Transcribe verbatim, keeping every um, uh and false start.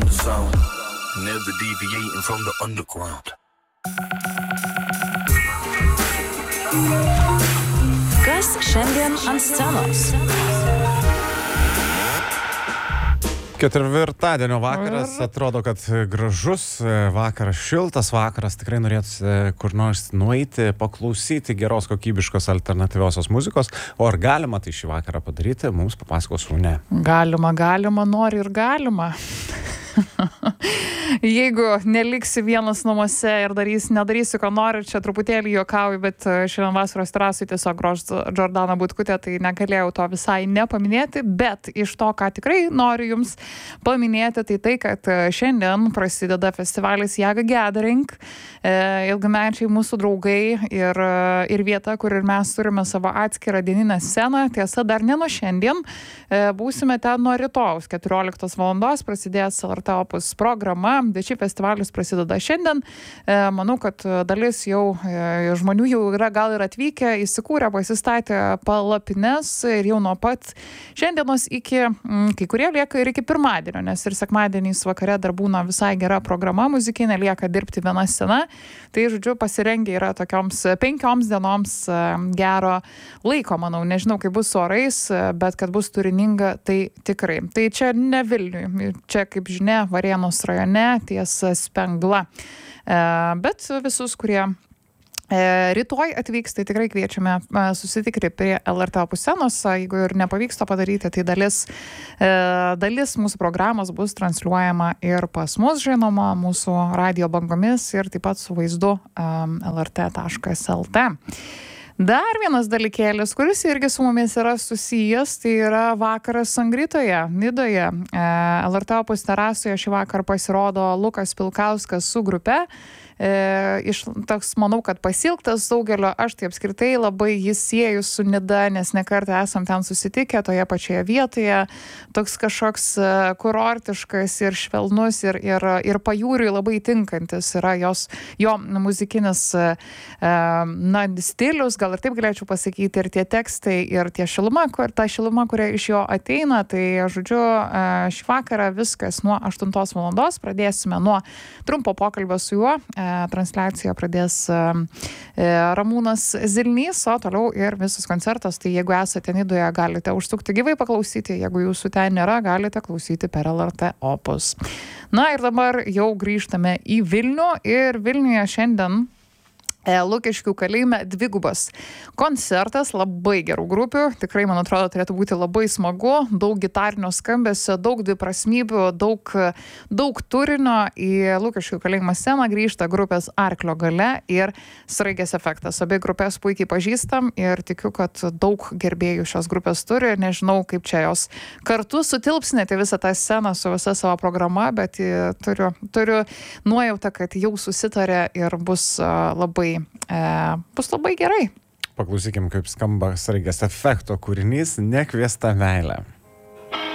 the sound, never deviating from the underground. Kas šiandien ant scenos? Ketvirtadienio vakaras, atrodo, kad gražus vakaras, šiltas vakaras, tikrai norėtųsi kur nors nueiti, paklausyti geros kokybiškos alternatyviosios muzikos, o ar galima tai šį vakarą padaryti, mums papasakos Unė. Galima, galima, nori ir galima. Jeigu neliksi vienas namuose ir darys, nedarysi, ko nori, čia truputėlį juokauju, bet šiandien vasaros terasui tiesiog grož Džordana Butkutė, tai negalėjau to visai nepaminėti, bet iš to, ką tikrai noriu jums paminėti, tai tai, kad šiandien prasideda festivalis Jaga Gathering, ilgamečiai mūsų draugai ir, ir vieta, kur ir mes turime savo atskirą dieninę sceną, tiesa, dar ne nuo šiandien, būsime ten nuo rytojaus keturioliktos valandos, prasidės L R T Opus programa, bet šį festivalis prasideda šiandien. Manau, kad dalis jau žmonių jau yra gal ir atvykę, įsikūrę, pasistatę palapines ir jau nuo pat šiandienos iki, kai kurie lieka ir iki pirmadienio, nes ir sekmadieniais vakare dar būna visai gera programa muzikinė, lieka dirbti viena scena. Tai, žodžiu, pasirengę yra tokioms penkioms dienoms gero laiko, manau. Nežinau, kaip bus su orais, bet kad bus turininga, tai tikrai. Tai čia ne Vilniui, čia, kaip žinia, Varėnos rajone ties Spengla. Bet visus, kurie rytoj atvyks, tai tikrai kviečiame susitikti prie L R T Opus scenos. Jeigu ir nepavyks to padaryti, tai dalis, dalis mūsų programos bus transliuojama ir pas mus, žinoma, mūsų radio bangomis ir taip pat su vaizdu L R T taškas L T. Dar vienas dalykėlis, kuris irgi su mumis yra susijęs, tai yra vakaras Sangritoje, Nidoje. L R T Opus terasoje šį vakarą pasirodo Lukas Pilkauskas su grupe. E, iš, toks, manau, kad pasilgtas daugelio, aš tai apskritai labai jis sieju su Nida, nes nekartą esam ten susitikę toje pačioje vietoje, toks kažkoks kurortiškas ir švelnus ir, ir, ir pajūriui labai tinkantis yra jos, jo muzikinis na, stilius, gal ir taip galėčiau pasakyti, ir tie tekstai, ir tie šiluma, kur, ta šiluma, kuria iš jo ateina, tai žodžiu, šį vakarą viskas nuo aštuntos valandos, pradėsime nuo trumpo pokalbio su juo. Transliaciją pradės Ramūnas Zilnys, o toliau ir visas koncertas. Tai jeigu esate Nidoje, galite užsukti gyvai paklausyti, jeigu jūsų ten nėra, galite klausyti per L R T Opus. Na ir dabar jau grįžtame į Vilnių ir Vilniuje šiandien Lukiškių kalėjime dvigubas koncertas, labai gerų grupių, tikrai, man atrodo, turėtų būti labai smagu, daug gitarinio skambesio, daug dviprasmybių, daug, daug turinio. Į Lukiškių kalėjimo sceną grįžta grupės Arklio Galia ir Sraigės efektas. Abi grupės puikiai pažįstam ir tikiu, kad daug gerbėjų šios grupės turi. Nežinau, kaip čia jos kartu sutilpsnėti visą tą sceną su visa savo programa, bet turiu, turiu nuojautą, kad jau susitarė ir bus labai E, bus labai gerai. Paklausykim, kaip skamba Sraigės efekto kūrinys Nekviesta meilė.